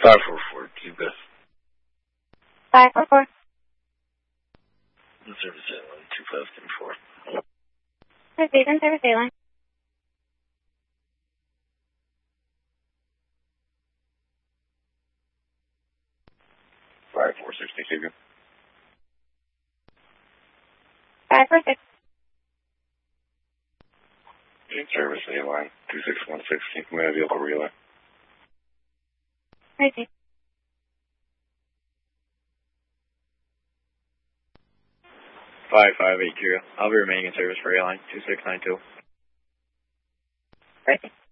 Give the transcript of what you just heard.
544, Cuba. 544. Service A-line, 2534. Receiving service A-line. Five, 4, 6, Cuba. 546. Service A-line, 2616, command vehicle relay. Receive. 558, I'll be remaining in service for A-line 2692. Receive.